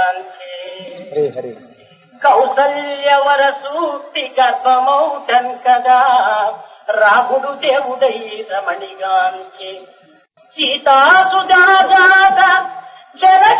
గాంచే కౌసల్యవర సూక్తి గర్భమౌటన్ కదా రాముడు దేవుడై రమణిగాంచే సీతాసుదాజాత జనక